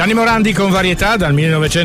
Gianni Morandi con Varietà dal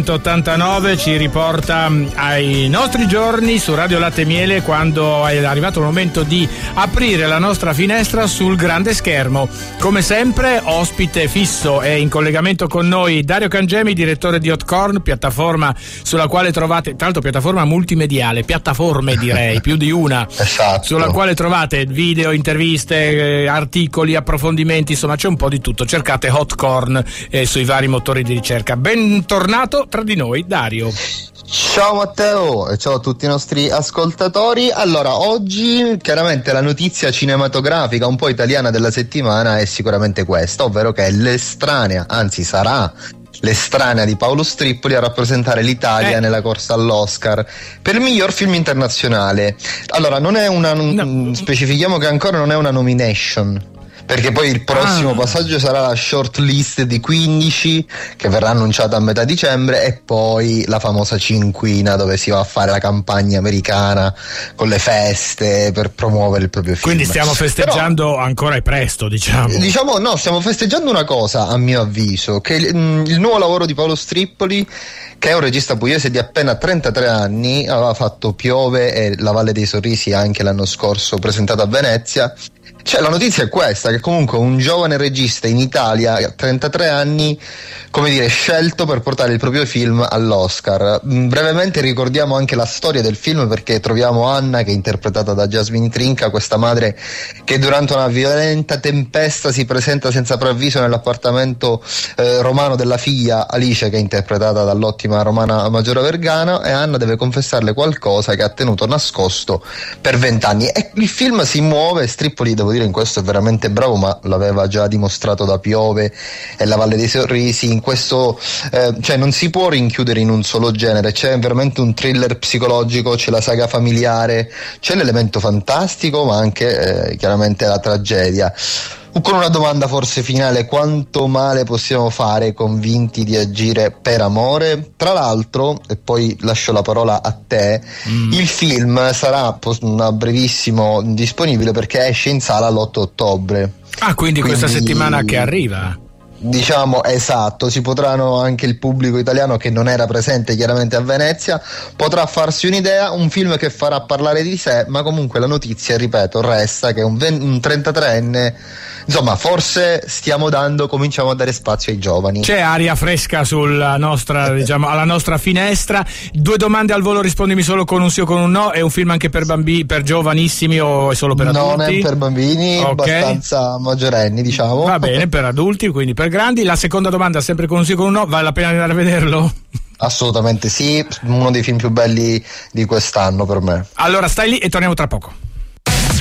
1989 ci riporta ai nostri giorni su Radio Latte e Miele, quando è arrivato il momento di aprire la nostra finestra sul grande schermo. Come sempre ospite fisso è in collegamento con noi Dario Cangemi, direttore di Hotcorn, piattaforma sulla quale trovate, tra l'altro piattaforma multimediale, piattaforme direi, più di una, esatto, sulla quale trovate video, interviste, articoli, approfondimenti, insomma c'è un po' di tutto. Cercate Hotcorn sui vari motori di ricerca. Bentornato tra di noi, Dario. Ciao Matteo e ciao a tutti i nostri ascoltatori. Allora, oggi chiaramente la notizia cinematografica un po' italiana della settimana è sicuramente questa, ovvero che è l'estranea, anzi sarà l'estranea di Paolo Strippoli a rappresentare l'Italia nella corsa all'Oscar per il miglior film internazionale. Allora, non è una specifichiamo che ancora non è una nomination, perché poi il prossimo passaggio sarà la short list di 15 che verrà annunciata a metà dicembre, e poi la famosa cinquina dove si va a fare la campagna americana con le feste per promuovere il proprio film. Quindi stiamo festeggiando, però, ancora è presto, diciamo no, stiamo festeggiando una cosa, a mio avviso, che il nuovo lavoro di Paolo Strippoli, che è un regista pugliese di appena 33 anni, aveva fatto Piove e La Valle dei Sorrisi anche l'anno scorso, presentato a Venezia. Cioè, la notizia è questa, che comunque un giovane regista in Italia a 33 anni, come dire, scelto per portare il proprio film all'Oscar. Brevemente ricordiamo anche la storia del film, perché troviamo Anna, che è interpretata da Jasmine Trinca, questa madre che durante una violenta tempesta si presenta senza preavviso nell'appartamento romano della figlia Alice, che è interpretata dall'ottima Romana Maggiora Vergana, e Anna deve confessarle qualcosa che ha tenuto nascosto per 20 anni. E il film si muove, Strippoli, devo dire, in questo è veramente bravo, ma l'aveva già dimostrato da Piove e La Valle dei Sorrisi. In questo cioè non si può rinchiudere in un solo genere, c'è veramente un thriller psicologico, c'è la saga familiare, c'è l'elemento fantastico, ma anche chiaramente la tragedia. Con una domanda forse finale: quanto male possiamo fare convinti di agire per amore? Tra l'altro, e poi lascio la parola a te, il film sarà a brevissimo disponibile, perché esce in sala l'8 ottobre. Quindi questa settimana che arriva. Diciamo, esatto, si potranno, anche il pubblico italiano che non era presente chiaramente a Venezia potrà farsi un'idea. Un film che farà parlare di sé, ma comunque la notizia, ripeto, resta che un 33enne, insomma, forse cominciamo a dare spazio ai giovani. C'è aria fresca sulla nostra, diciamo, alla nostra finestra. 2 domande al volo, rispondimi solo con un sì o con un no. È un film anche per bambini, per giovanissimi, o è solo per adulti? Non è per bambini, abbastanza maggiorenni, diciamo. Va bene, per adulti, quindi per grandi. La seconda domanda, sempre con un sì o con un no: vale la pena andare a vederlo? Assolutamente sì, uno dei film più belli di quest'anno per me. Allora stai lì e torniamo tra poco.